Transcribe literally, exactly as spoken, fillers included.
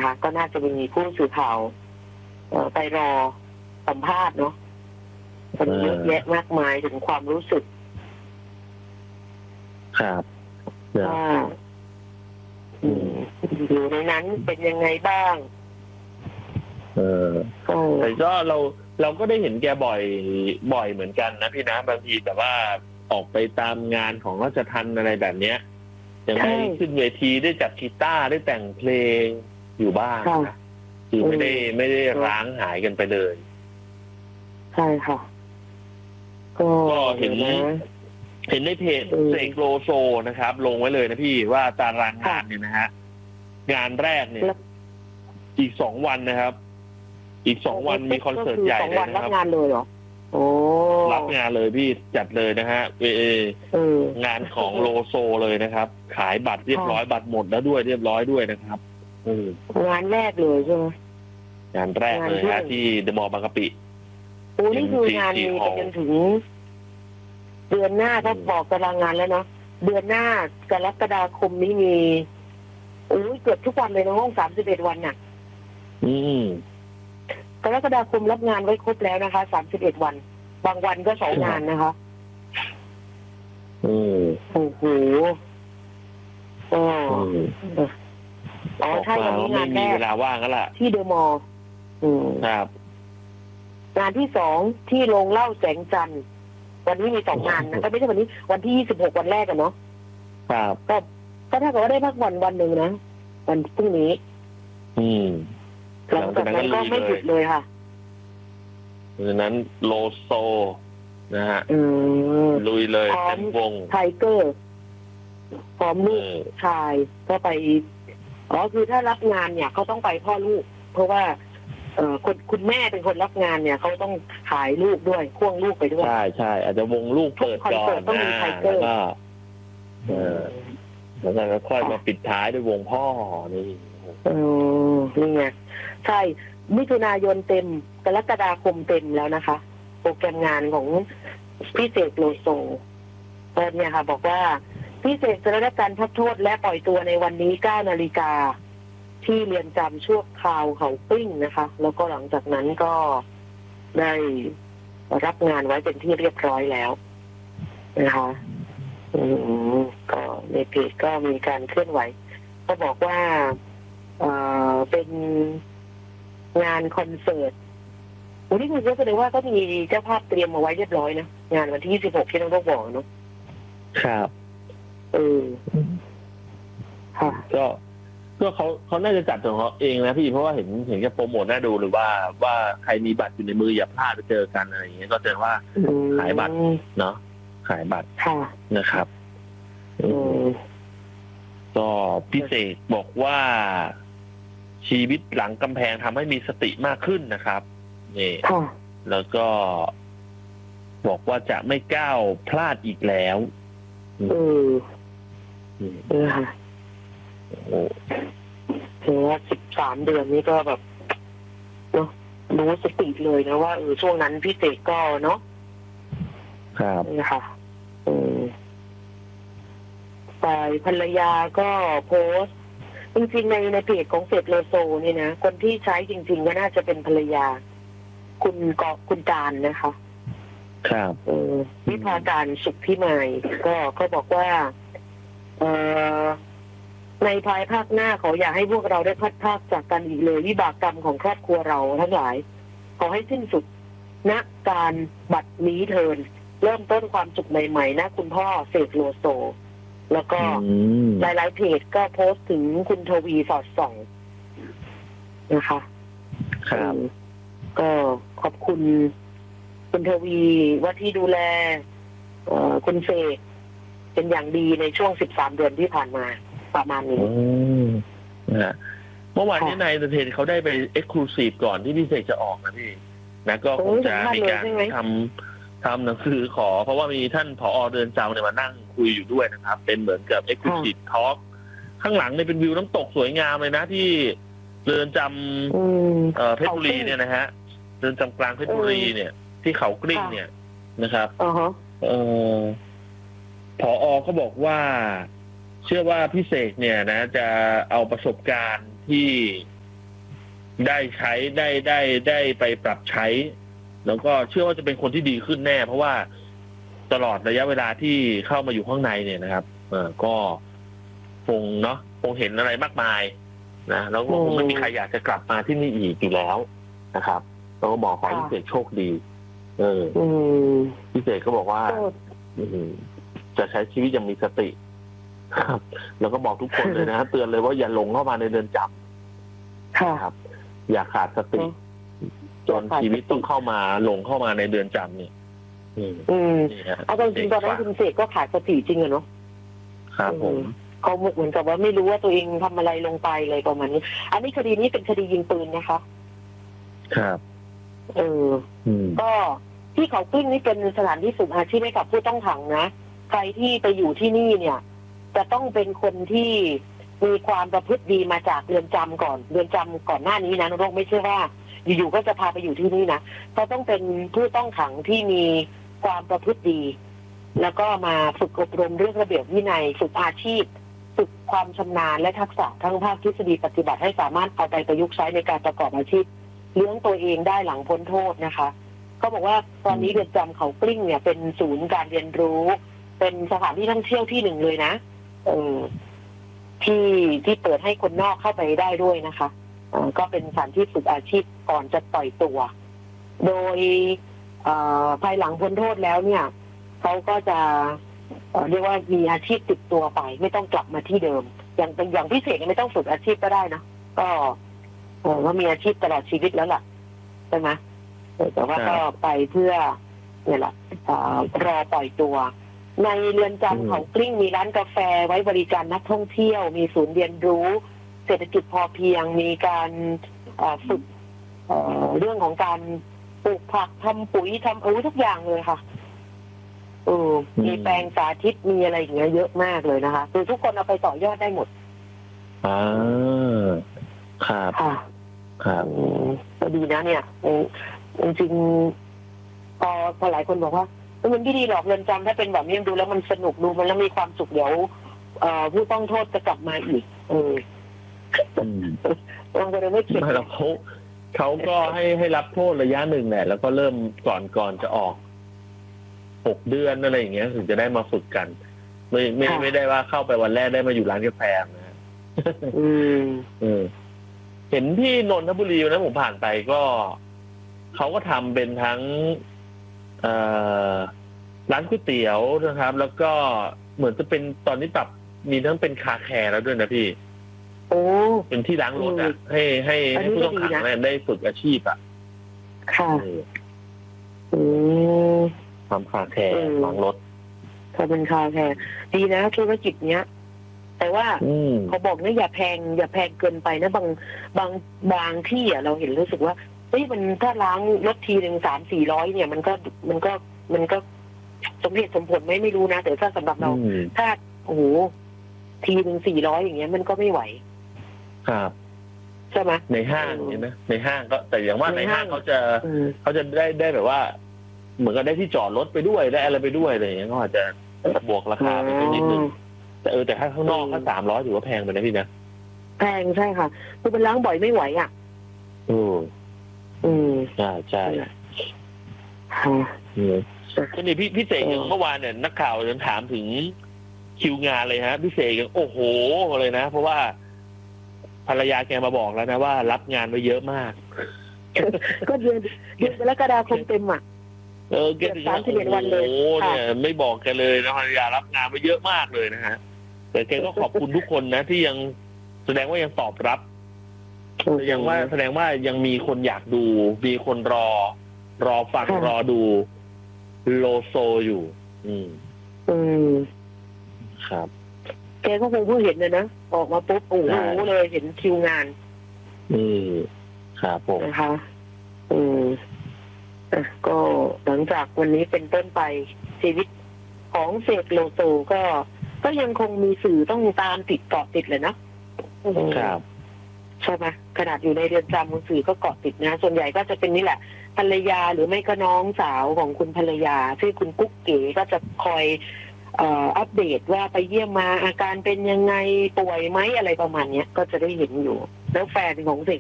นะคะก็น่าจะมีผู้สื่อข่าวไปรอสัมภาษณ์เนาะมันเยอะแยะมากมายถึงความรู้สึกครับว่าอยู่ในนั้นเป็นยังไงบ้างเออแต่ก็เราเราก็ได้เห็นแกบ่อยบ่อยเหมือนกันนะพี่นะบางทีแบบว่าออกไปตามงานของราชทัณฑ์อะไรแบบเนี้ยยังได้ขึ้นเวทีได้จับกีตาร์ได้แต่งเพลงอยู่บ้างนะคือไม่ได้ไม่ได้ร้างหายกันไปเลยใช่ค่ะก็เห็นเห็นในเพจเสกโลโซนะครับลงไว้เลยนะพี่ว่าตารางงานเนี่ยนะฮะงานแรกเนี่ยอีกสองวันนะครับอีกสองวันมีคอนเสิร์ตใหญ่เลยนะครับรับงานเลยเหรอโอ้รับงานเลยพี่จัดเลยนะฮะเอองานของโลโซเลยนะครับขายบัตรเรียบร้อยบัตรหมดแล้วด้วยเรียบร้อยด้วยนะครับงานแรกเลยใช่ไหมงานแรกเลยฮะที่เดอะมอลล์บางกะปิโอ้นี่คืองานมีไปจนถึงเดือนหน้าถ้าบอกตารางงานแล้วเนาะเดือนหน้ากรกฎาคมนี้มีโอ้ยเกือบทุกวันเลยในห้องสามสิบเอ็ดวันน่ะอืมกรกฎาคมรับงานไว้ครบแล้วนะคะสามสิบเอ็ดวันบางวันก็สองงานนะคะอืมโอ้โหอ๋ออ๋อใช่วันนี้งานแรกเวลาว่างแล้วล่ะที่เดอะมอลล์ครับงานที่สองที่โรงเหล้าแสงจันทร์วันนี้มีสองงานนะก็ไม่ใช่วันนี้วันที่ยี่สิบหกวันแรกกันเนาะครับก็ก็ถ้าเกิดว่าได้พักวันวันหนึ่งนะวันพรุ่งนี้อืมหลังจากนั้นก็ไม่หยุดเลยค่ะดังนั้นโลโซนะฮะลุยเลยเต็มวงไทเกอร์พร้อมลูกชายก็ไปอ๋อคือถ้ารับงานเนี่ยเขาต้องไปพ่อลูกเพราะว่าเอ่อคนคุณแม่เป็นคนรับงานเนี่ยเขาต้องขายลูกด้วยพ่วงลูกไปด้วยใช่ใช่อาจจะวงลูกเปิดก่อนนะแล้วก็เออแล้วก็ค่อยมาปิดท้ายด้วยวงพ่อนี่เออนี่ไงใช่มิถุนายนเต็มกรกฎาคมเต็มแล้วนะคะโปรแกรมงานของพี่เสกโลโซตอนนี้ค่ะบอกว่าพี่เสกจะได้รับการพักโทษและปล่อยตัวในวันนี้เก้านาฬิกาที่เรือนจำชั่วคราวเขาปิ้งนะคะแล้วก็หลังจากนั้นก็ได้รับงานไว้เป็นที่เรียบร้อยแล้วนะคะอืมก็ในเพจก็มีการเคลื่อนไหวก็บอกว่าเอ่อเป็นงานคอนเสิร์ตวันนี้คุณก็แสดงว่าก็มีเจ้าภาพเตรียมมาไว้เรียบร้อยนะงานวันที่ยี่สิบหกที่น้องต้องบอกเนาะครับเออค่ะก็ก็เขาเขาน่าจะจัดของเขาเองนะพี่เพราะว่าเห็นเห็นแค่โปรโมทน่าดูหรือว่าว่าใครมีบัตรอยู่ในมืออย่าพลาดไปเจอกันอะไรอย่างเงี้ยก็แสดงว่าขายบัตรเนาะขายบัตรนะครับก็พี่เสกบอกว่าชีวิตหลังกำแพงทำให้มีสติมากขึ้นนะครับนี่แล้วก็บอกว่าจะไม่ก้าวพลาดอีกแล้วเออเออค่ะถือว่าสิบสามเดือนนี้ก็แบบเนาะรู้สติเลยนะว่าเออช่วงนั้นพี่เสกก็เนาะครับนี่ค่ะเออฝ่ายภรรยาก็โพสต์จริงๆในในเพจของเสกโลโซนี่นะคนที่ใช้จริงๆก็น่าจะเป็นภรรยาคุณกอคุณการนะคะครับเออวิภาการสุขพิมายก็ก็บอกว่าเออในภายภาคหน้าขออย่าให้พวกเราได้พัดพากจากกันอีกเลยวิบากกรรมของครอบครัวเราทั้งหลายขอให้สิ้นสุดณการบัดนี้เทินเริ่มต้นความสุขใหม่ๆนะคุณพ่อเสกโลโซแล้วก็หลายๆเพจก็โพสต์ถึงคุณทวีสอดส่องนะคะครับก็ขอบคุณคุณทวีว่าที่ดูแลคุณเสกเป็นอย่างดีในช่วงสิบสามเดือนที่ผ่านมาประมาณนี้นะเมื่อวานนี้นายเทนเขาได้ไปเอ็กซ์คลูซีฟก่อนที่พี่เสกจะออกนะพี่นะก็คงจะมีการทำทำหนังสือขอเพราะว่ามีท่านผอ.เรือนจำเนี่ยมานั่งคุยอยู่ด้วยนะครับเป็นเหมือนกับเอ็กซ์คลูซีฟทอล์กข้างหลังเนี่ยเป็นวิวน้ำตกสวยงามเลยนะที่เรือนจำเพชรบุรีเนี่ยนะฮะเรือนจำกลางเพชรบุรีเนี่ยที่เขากลิ้งเนี่ยนะครับเอ่อผอ.เขาบอกว่าเชื่อว่าพี่เสกเนี่ยนะจะเอาประสบการณ์ที่ได้ใช้ได้ได้ได้ไปปรับใช้ แล้วก็เชื่อว่าจะเป็นคนที่ดีขึ้นแน่เพราะว่าตลอดระยะเวลาที่เข้ามาอยู่ข้างในเนี่ยนะครับเออก็คงเนาะคงเห็นอะไรมากมายนะแล้วก็คงไม่มีใครอยากจะกลับมาที่นี่อีกอยู่แล้วนะครับเราก็บอกขอให้พิเศษโชคดีเออพิเศษก็บอกว่าจะใช้ชีวิตอย่างมีสติครับแล้วก็บอกทุกคนเลยนะเตือนเลยว่าอย่าหลงเข้ามาในเรือนจำครับอย่าขาดสติจนชีวิตต้องเข้ามาหลงเข้ามาในเรือนจำเนี่ยอืมเอาจริงๆตอนนั้นคุณเสกก็ขาดสติจริงอะเนาะครับผมเขาเหมือนกับว่าไม่รู้ว่าตัวเองทำอะไรลงไปเลยประมาณนี้อันนี้คดีนี้เป็นคดียิงปืนนะคะครับเออก็ที่เขากลิ้งนี่เป็นสถานที่ฝึกอาชีพให้กับผู้ต้องขังนะใครที่ไปอยู่ที่นี่เนี่ยจะต้องเป็นคนที่มีความประพฤติดีมาจากเรือนจำก่อนเรือนจำก่อนหน้านี้นะน้องไม่ใช่ว่าอยู่ๆก็จะพาไปอยู่ที่นี่นะเขาต้องเป็นผู้ต้องขังที่มีความประพฤติดีแล้วก็มาฝึกอบรมเรื่องระเบียบวินัยฝึกอาชีพฝึกความชำนาญและทักษะทั้งภาคทฤษฎีปฏิบัติให้สามารถเอาไปประยุกต์ใช้ในการประกอบอาชีพเลี้ยงตัวเองได้หลังพ้นโทษนะคะเขาบอกว่าตอนนี้เรือนจำเขากลิ้งเนี่ยเป็นศูนย์การเรียนรู้เป็นสถานที่ท่องเที่ยวที่หนึ่งเลยนะเออที่ที่เปิดให้คนนอกเข้าไปได้ด้วยนะคะก็เป็นสถานที่ฝึกอาชีพก่อนจะปล่อยตัวโดยภายหลังพ้นโทษแล้วเนี่ยเขาก็จะเรียกว่ามีอาชีพติดตัวไปไม่ต้องกลับมาที่เดิมอย่างอย่างพิเศษไม่ต้องฝึกอาชีพก็ได้นะก็ว่ามีอาชีพตลอดชีวิตแล้วล่ะใช่ไหมแต่ว่าก็ไปเพื่อเนี่ยแหละรอปล่อยตัวในเรือนจำเขากลิ้งมีร้านกาแฟไว้บริการนักท่องเที่ยวมีศูนย์เรียนรู้เศรษฐกิจพอเพียงมีการฝึกเรื่องของการปลูกผักทำปุ๋ยทำเออทุกอย่างเลยค่ะเออมีแปลงสาธิตมีอะไรอย่างเงี้ยเยอะมากเลยนะคะคือทุกคนเอาไปต่อยอดได้หมดอ่าครับค่ะครับก็ดีนะเนี่ยจริงๆพอพอหลายคนบอกว่ามันไม่ดีหรอกเรือนจำถ้าเป็นแบบนี้ดูแล้วมันสนุกดูมันแล้วมีความสุขเดี๋ยวผู้ต้องโทษจะกลับมาอีกเออมันก็เลยไม่เข็ดแล้วเขาเขาก็ให้ให้รับโทษระยะหนึ่งแหละแล้วก็เริ่มก่อนก่อนจะออกหกเดือนอะไรอย่างเงี้ยถึงจะได้มาฝึกกันไม่ไม่ไม่ได้ว่าเข้าไปวันแรกได้มาอยู่ร้านกาแฟนะอืมเออเห็นที่นนทบุรีนะผมผ่านไปก็เขาก็ทำเป็นทั้งเอ่อร้านก๋วยเตี๋ยวนะครับ แล้วก็เหมือนจะเป็นตอนนี้ปรับมีทั้งเป็นคาแคร์แล้วด้วยนะพี่โอ้เป็นที่ล้างรถอ่ะให้ให้ให้ผู้ต้องขังได้ฝึกอาชีพอ่ะค่ะอืมทำคาแคร์ล้างรถเขาเป็นคาแคร์ดีนะธุรกิจเนี้ยแต่ว่าเขาบอกนะอย่าแพงอย่าแพงเกินไปนะบางบางบางที่อ่ะเราเห็นรู้สึกว่าเฮ้ยมันถ้าล้างรถทีหนึ่งสามสี่ร้อยเนี่ยมันก็มันก็มันก็สมเหตุสมผลไม่ไม่รู้นะแต่ถ้าสำหรับเราถ้าโอ้โหทีหนึ่งสี่ร้อยอย่างเงี้ยมันก็ไม่ไหวครับใช่ไหมในห้างเนี่ยนะในห้างก็แต่อย่างว่าในห้างเขาจะเขาจะได้ได้แบบว่าเหมือนกับได้ที่จอดรถไปด้วยได้อะไรไปด้วยอะไรอย่างเงี้ยก็อาจจะบวกราคาไปนิดนึงแต่เออแต่ถ้าข้างนอกถ้าสามร้อยถือว่าแพงไปนะพี่นะแพงใช่ค่ะคือมันล้างบ่อยไม่ไหวอ่ะอืมอืมใช่ใช่ก็นี่พี่พี่เสกอย่างเมื่อวานเนี่ยนักข่าวยังถามถึงคิวงานเลยฮะพี่เสกยังโอ้โหเลยนะเพราะว่าภรรยาแกมาบอกแล้วนะว่ารับงานไว้เยอะมากก็เดือนเดือนกรกฎาคมเต็มอ่ะเออแกถึงว่าโอ้โหเนี่ยไม่บอกแกเลยนะภรรยารับงานไว้เยอะมากเลยนะฮะแต่แกก็ขอบคุณทุกคนนะที่ยังแสดงว่ายังตอบรับยังว่าแสดงว่ายังมีคนอยากดูมีคนรอรอฟังรอดูโลโซอยู่ อืมอืมครับแกก็คงเพิ่งเห็นเลยนะออกมาปุ๊บโอ้โหเลยเห็นคิวงานอืมครับผมนะคะอืมก็หลังจากวันนี้เป็นต้นไปชีวิตของเสกโลโซก็ก็ยังคงมีสื่อต้องตามติดเกาะติดเลยนะครับใช่ไหมขนาดอยู่ในเรือนจำสื่อก็เกาะติดนะส่วนใหญ่ก็จะเป็นนี่แหละภรรยาหรือไม่ก็น้องสาวของคุณภรรยาชื่อคุณกุ๊กเก๋ก็จะคอยอัปเดตว่าไปเยี่ยมมาอาการเป็นยังไงป่วยไหมอะไรประมาณนี้ก็จะได้เห็นอยู่แล้วแฟนของเสก